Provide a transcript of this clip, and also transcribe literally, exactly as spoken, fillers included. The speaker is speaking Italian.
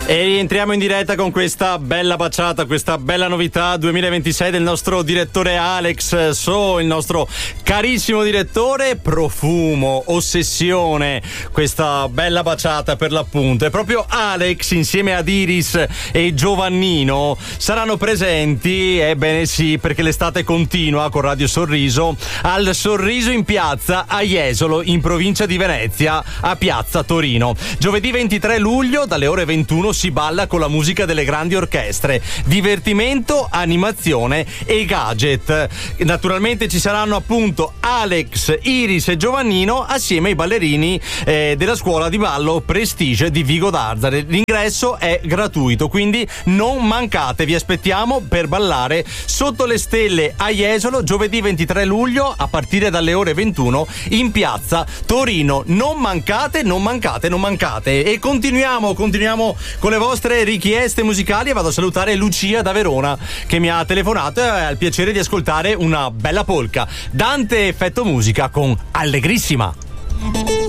E rientriamo in diretta con questa bella baciata, questa bella novità duemilaventisei del nostro direttore Alex So, il nostro carissimo direttore. Profumo, ossessione, questa bella baciata per l'appunto. E proprio Alex insieme ad Iris e Giovannino saranno presenti, ebbene sì, perché l'estate continua con Radio Sorriso, al Sorriso in Piazza a Jesolo, in provincia di Venezia, a Piazza Torino. Giovedì ventitré luglio dalle ore ventuno si balla con la musica delle grandi orchestre, divertimento, animazione e gadget. Naturalmente ci saranno appunto Alex, Iris e Giovannino assieme ai ballerini eh, della scuola di ballo Prestige di Vigo d'Arzare. L'ingresso è gratuito, quindi non mancate, vi aspettiamo per ballare sotto le stelle a Jesolo giovedì ventitré luglio a partire dalle ore ventuno in Piazza Torino. Non mancate, non mancate, non mancate. E continuiamo, continuiamo con le vostre richieste musicali e vado a salutare Lucia da Verona che mi ha telefonato e ha il piacere di ascoltare una bella polka. Dante Effetto Musica con Allegrissima.